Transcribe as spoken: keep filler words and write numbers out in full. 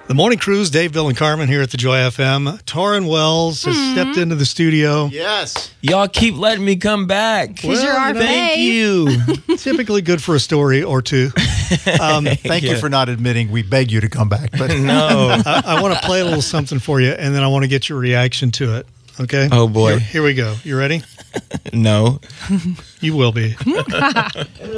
The Morning Cruise, Dave, Bill, and Carmen here at the Joy F M. Torrin Wells has mm-hmm. stepped into the studio. Yes. Y'all keep letting me come back. Because well, you're our Thank fave. you. Typically good for a story or two. Um, thank yeah. you for not admitting we beg you to come back. But no. I, I want to play a little something for you, and then I want to get your reaction to it. Okay? Oh, boy. Here, here we go. You ready? No. You will be.